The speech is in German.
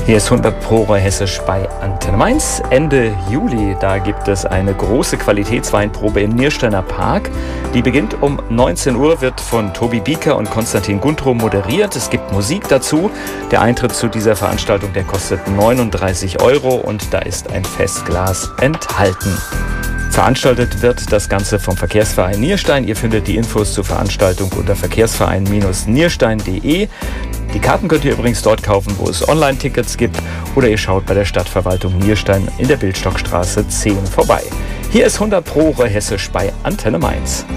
Hier ist 100 Pro Hessisch bei Antenne Mainz. Ende Juli, da gibt es eine große Qualitätsweinprobe im Niersteiner Park. Die beginnt um 19 Uhr, wird von Tobi Bieker und Konstantin Guntrow moderiert. Es gibt Musik dazu. Der Eintritt zu dieser Veranstaltung, der kostet 39 € und da ist ein Festglas enthalten. Veranstaltet wird das Ganze vom Verkehrsverein Nierstein. Ihr findet die Infos zur Veranstaltung unter verkehrsverein-nierstein.de. Die Karten könnt ihr übrigens dort kaufen, wo es Online-Tickets gibt, oder ihr schaut bei der Stadtverwaltung Nierstein in der Bildstockstraße 10 vorbei. Hier ist 100 Pro Hessisch bei Antenne Mainz.